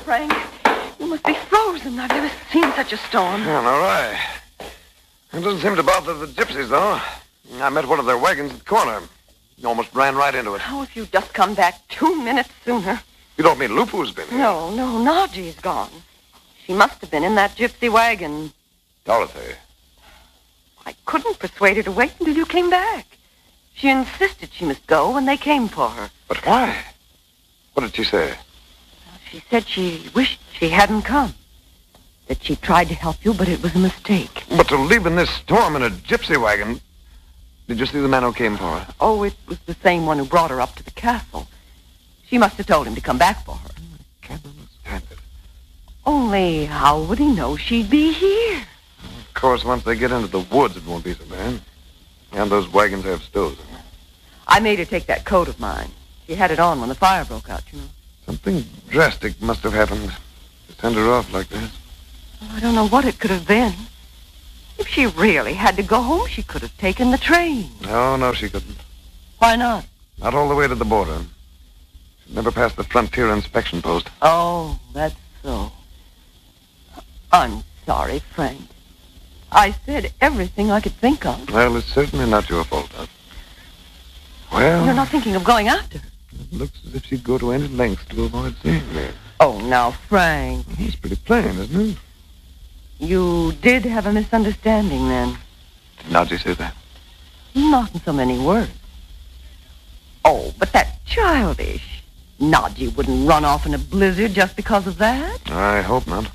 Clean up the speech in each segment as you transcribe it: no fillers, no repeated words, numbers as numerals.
Frank. You must be frozen. I've never seen such a storm. Yeah, all right. It doesn't seem to bother the gypsies, though. I met one of their wagons at the corner. Almost ran right into it. Oh, if you'd just come back 2 minutes sooner. You don't mean Lupu's been here? No, Naji's gone. She must have been in that gypsy wagon. Dorothy. I couldn't persuade her to wait until you came back. She insisted she must go when they came for her. But why? What did she say? She said she wished she hadn't come. That she tried to help you, but it was a mistake. But to leave in this storm in a gypsy wagon... Did you see the man who came for her? Oh, it was the same one who brought her up to the castle. She must have told him to come back for her. I can't understand it. Only how would he know she'd be here? Of course, once they get into the woods, it won't be so bad. And those wagons have stoves in them. I made her take that coat of mine. She had it on when the fire broke out, you know. Something drastic must have happened to send her off like this. Well, I don't know what it could have been. If she really had to go home, she could have taken the train. No, she couldn't. Why not? Not all the way to the border. She'd never passed the frontier inspection post. Oh, that's so. I'm sorry, Frank. I said everything I could think of. Well, it's certainly not your fault, Doc. Well... You're not thinking of going after her? It looks as if she'd go to any lengths to avoid seeing me. Oh, now, Frank. It's pretty plain, isn't it? You did have a misunderstanding, then. Did Naji say that? Not in so many words. Oh, but that's childish. Naji wouldn't run off in a blizzard just because of that. I hope not.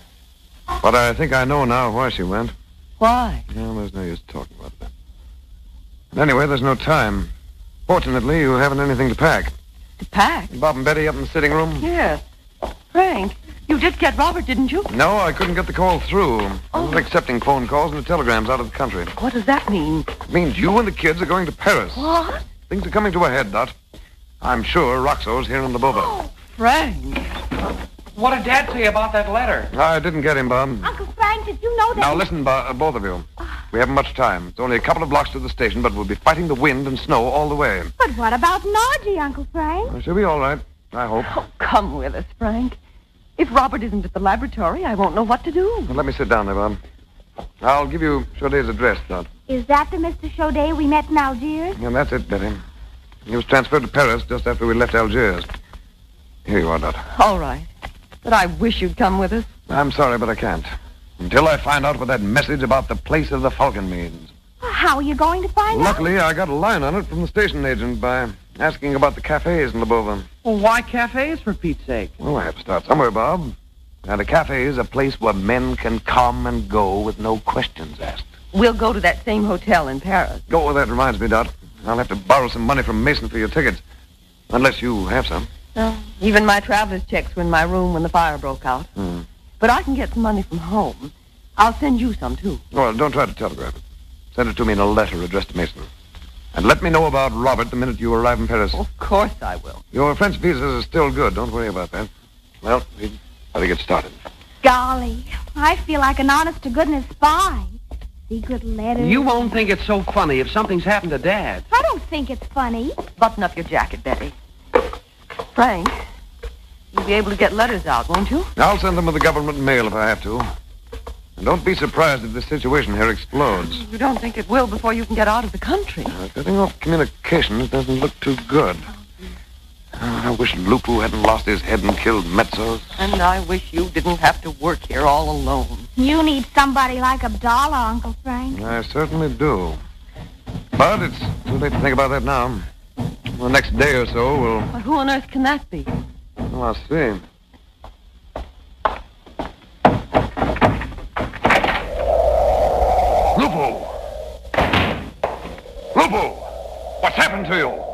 But I think I know now why she went. Why? Well, there's no use talking about that. Anyway, there's no time. Fortunately, you haven't anything to pack. To pack? Bob and Betty up in the sitting room? Yes. Frank, you did get Robert, didn't you? No, I couldn't get the call through. I'm not accepting phone calls and telegrams out of the country. What does that mean? It means you and the kids are going to Paris. What? Things are coming to a head, Dot. I'm sure Roxo's here in the Boba. Oh, Frank. What did Dad say about that letter? I didn't get him, Bob. Uncle Frank, did you know that... Now, listen, both of you. We haven't much time. It's only a couple of blocks to the station, but we'll be fighting the wind and snow all the way. But what about Naji, Uncle Frank? She'll be all right, I hope. Oh, come with us, Frank. If Robert isn't at the laboratory, I won't know what to do. Well, let me sit down there, Bob. I'll give you Chaudet's address, Dot. Is that the Mr. Chaudet we met in Algiers? And that's it, Betty. He was transferred to Paris just after we left Algiers. Here you are, Dot. All right. But I wish you'd come with us. I'm sorry, but I can't. Until I find out what that message about the place of the Falcon means. How are you going to find out? Luckily, I got a line on it from the station agent by asking about the cafes in Lebovo. Well, why cafes, for Pete's sake? Well, I have to start somewhere, Bob. And a cafe is a place where men can come and go with no questions asked. We'll go to that same hotel in Paris. Oh, well, that reminds me, Dot. I'll have to borrow some money from Mason for your tickets. Unless you have some. Even my traveler's checks were in my room when the fire broke out. But I can get some money from home. I'll send you some, too. Well, don't try to telegraph it. Send it to me in a letter addressed to Mason. And let me know about Robert the minute you arrive in Paris. Of course I will. Your French visas are still good. Don't worry about that. Well, we'd better get started. Golly, I feel like an honest-to-goodness spy. Secret letters. You won't think it's so funny if something's happened to Dad. I don't think it's funny. Button up your jacket, Betty. Frank, you'll be able to get letters out, won't you? I'll send them with the government mail if I have to. And don't be surprised if the situation here explodes. You don't think it will before you can get out of the country? Cutting off communications doesn't look too good. I wish Lupu hadn't lost his head and killed Metzos. And I wish you didn't have to work here all alone. You need somebody like Abdallah, Uncle Frank. I certainly do. But it's too late to think about that now. The next day or so, we'll... But who on earth can that be? Well, I'll see. Lupu! Lupu! What's happened to you?